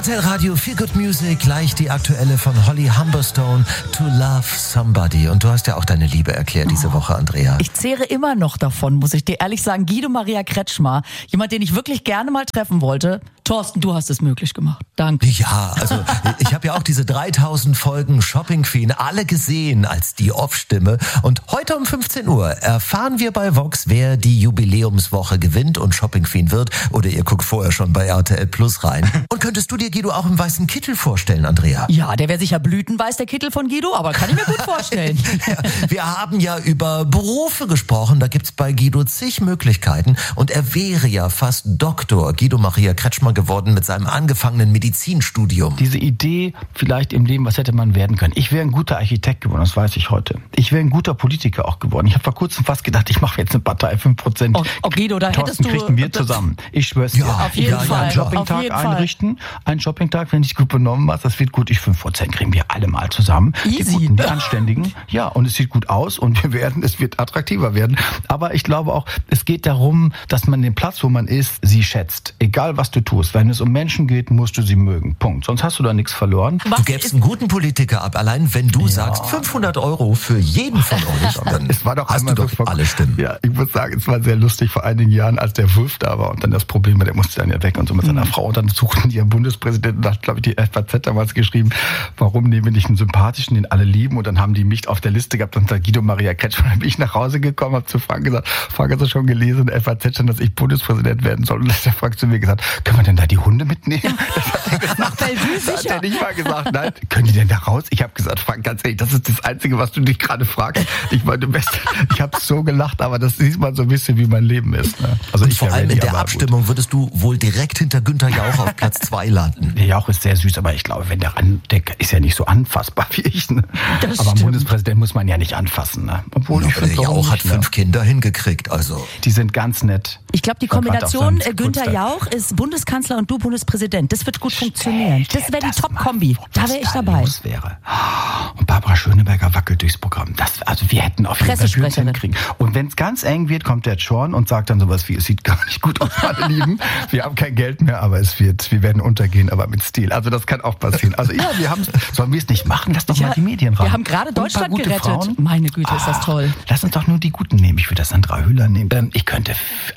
RTL Radio, Feel Good Music, gleich die aktuelle von Holly Humberstone, To Love Somebody. Und du hast ja auch deine Liebe erklärt diese Woche, Andrea. Ich zehre immer noch davon, muss ich dir ehrlich sagen. Guido Maria Kretschmer, jemand, den ich wirklich gerne mal treffen wollte. Thorsten, du hast es möglich gemacht. Danke. Ja, also ich habe ja auch diese 3000 Folgen Shopping Queen alle gesehen als die Off-Stimme. Und heute um 15 Uhr erfahren wir bei Vox, wer die Jubiläumswoche gewinnt und Shopping Queen wird. Oder ihr guckt vorher schon bei RTL Plus rein. Und könntest du dir Guido auch im weißen Kittel vorstellen, Andrea? Ja, der wäre sicher blütenweiß, der Kittel von Guido, aber kann ich mir gut vorstellen. Ja, wir haben ja über Berufe gesprochen, da gibt's bei Guido zig Möglichkeiten. Und er wäre ja fast Doktor Guido Maria Kretschmer geworden mit seinem angefangenen Medizinstudium. Diese Idee, vielleicht im Leben, was hätte man werden können? Ich wäre ein guter Architekt geworden, das weiß ich heute. Ich wäre ein guter Politiker auch geworden. Ich habe vor kurzem fast gedacht, ich mache jetzt eine Partei, 5%. Oh, Guido, da Thorsten, hättest du... kriegten wir zusammen. Ich schwör's dir. Auf jeden Fall. Einen Shoppingtag einrichten. Einen Shoppingtag, wenn ich gut benommen hast, das wird gut. 5% kriegen wir alle mal zusammen. Easy. Die Guten, die Anständigen. Ja, und es sieht gut aus und es wird attraktiver werden. Aber ich glaube auch, es geht darum, dass man den Platz, wo man ist, sie schätzt. Egal, was du tust. Wenn es um Menschen geht, musst du sie mögen. Punkt. Sonst hast du da nichts verloren. Du gäbst einen guten Politiker ab, allein wenn du sagst 500 € für jeden von euch. Dann es war doch hast einmal du doch so alle Stimmen. Ja, ich muss sagen, es war sehr lustig vor einigen Jahren, als der Wulff da war und dann das Problem war, der musste dann ja weg und so mit seiner Frau. Und dann suchten die ihren Bundespräsidenten, da hat, glaube ich, die FAZ damals geschrieben, warum nehmen wir nicht einen sympathischen, den alle lieben? Und dann haben die mich auf der Liste gehabt und da Guido Maria Kretschmer. Dann bin ich nach Hause gekommen, habe zu Frank gesagt, Frank, hast du schon gelesen in der FAZ schon, dass ich Bundespräsident werden soll? Und dann hat der Frank zu mir gesagt, können wir denn da die Hunde mitnehmen? Nach Bellevue Da sicher. hat er nicht mal gesagt, nein, können die denn da raus? Ich habe gesagt, Frank, ganz ehrlich, das ist das Einzige, was du dich gerade fragst. Ich meine, ich habe so gelacht, aber das sieht man so ein bisschen, wie mein Leben ist. Ne? Also Und ich vor allem in der aber Abstimmung würdest du wohl direkt hinter Günther Jauch auf Platz 2 landen. Der Jauch ist sehr süß, aber ich glaube, wenn der ist ja nicht so anfassbar wie ich. Ne? Das Aber stimmt. Bundespräsident muss man ja nicht anfassen. Ne? Obwohl ich Aber der finde, warum Jauch hat nicht, 5 Kinder hingekriegt, also. Die sind ganz nett. Ich glaube, die Man wartet auf Kombination seinen Günther Geburtstag. Jauch ist Bundeskanzler und du Bundespräsident. Das wird gut funktionieren. Das wäre die Top-Kombi. Da wäre ich dabei. Wäre. Und Barbara Schöneberger wackelt durchs Programm. Also wir hätten auf jeden Fall Pressesprecherin. hinkriegen. Und wenn es ganz eng wird, kommt der Schorn und sagt dann sowas wie, es sieht gar nicht gut aus, meine Lieben. Wir haben kein Geld mehr, aber wir werden untergehen, aber mit Stil. Also das kann auch passieren. Also ja, sollen wir es nicht machen? Lass doch mal die Medien ran. Wir haben gerade Und ein paar Deutschland gute gerettet. Frauen. Meine Güte, ist das toll. Lass uns doch nur die Guten nehmen. Ich würde das Sandra Hüller nehmen. Da könnte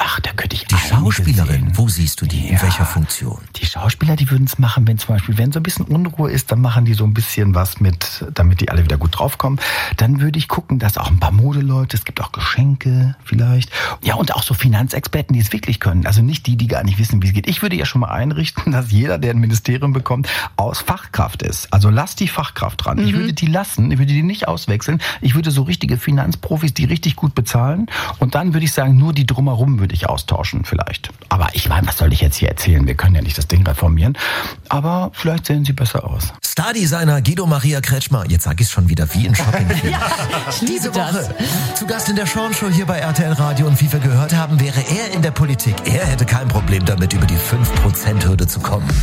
ich Die Schauspielerin, wo siehst du die? In welcher Funktion? Die Schauspieler, die würden es machen, wenn zum Beispiel, wenn so ein bisschen Unruhe ist, dann machen die so ein bisschen was mit, damit die alle wieder gut draufkommen. Dann würde ich gucken, dass auch ein paar Modeleute, es gibt auch Geschenke vielleicht. Ja, und auch so Finanzexperten, die es wirklich können. Also nicht die gar nicht wissen, wie es geht. Ich würde ja schon mal einrichten, dass jeder, der ein Ministerium bekommt, aus Fachkraft ist. Also lass die Fachkraft dran. Ich würde die lassen, ich würde die nicht auswechseln. Ich würde so richtige Finanzprofis, die richtig gut bezahlen. Und dann würde ich sagen, nur die drumherum würde ich austauschen vielleicht. Aber ich meine, was soll ich jetzt hier erzählen? Wir können ja nicht das Ding reformieren. Aber vielleicht sehen sie besser aus. Stardesigner Guido Maria Kretschmer, jetzt sag ich's schon wieder, wie in Shopping Queen. Ja, ich liebe Diese das. Woche zu Gast in der Sean-Show hier bei RTL Radio und wie wir gehört haben, wäre er in der Politik. Er hätte kein Problem damit, über die 5%-Hürde zu kommen.